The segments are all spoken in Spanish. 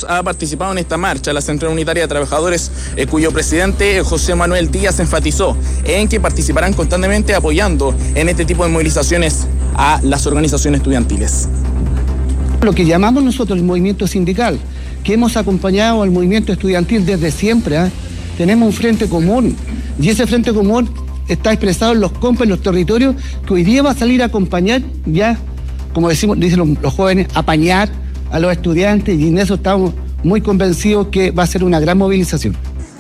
Juntos ha participado en esta marcha. La Central Unitaria de Trabajadores, cuyo presidente José Manuel Díaz enfatizó en que participarán constantemente apoyando en este tipo de movilizaciones a las organizaciones estudiantiles. Lo que llamamos nosotros el movimiento sindical, que hemos acompañado al movimiento estudiantil desde siempre, tenemos un frente común, y ese frente común está expresado en los compas, en los territorios, que hoy día va a salir a acompañar, ya, como dicen los jóvenes, apañar a los estudiantes, y en eso estamos muy convencidos que va a ser una gran movilización.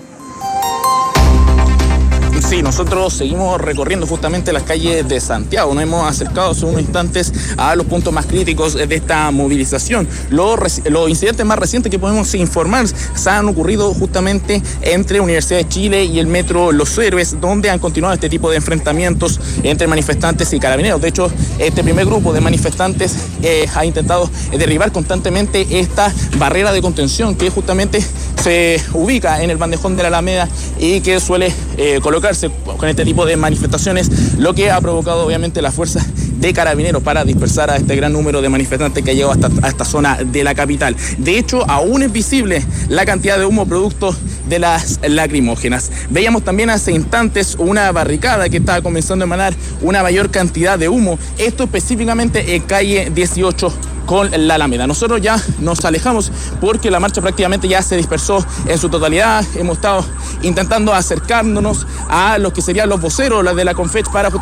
Sí, nosotros seguimos recorriendo justamente las calles de Santiago. Nos hemos acercado hace unos instantes a los puntos más críticos de esta movilización. Los incidentes más recientes que podemos informar se han ocurrido justamente entre Universidad de Chile y el Metro Los Héroes, donde han continuado este tipo de enfrentamientos entre manifestantes y carabineros. De hecho, este primer grupo de manifestantes ha intentado derribar constantemente esta barrera de contención que justamente se ubica en el bandejón de la Alameda y que suele colocarse con este tipo de manifestaciones, lo que ha provocado obviamente la fuerza de carabineros para dispersar a este gran número de manifestantes que ha llegado hasta esta zona de la capital. De hecho, aún es visible la cantidad de humo producto de las lacrimógenas. Veíamos también hace instantes una barricada que estaba comenzando a emanar una mayor cantidad de humo, esto específicamente en calle 18 con la Alameda. Nosotros ya nos alejamos porque la marcha prácticamente ya se dispersó en su totalidad. Hemos estado intentando acercándonos a los que serían los voceros de la Confech para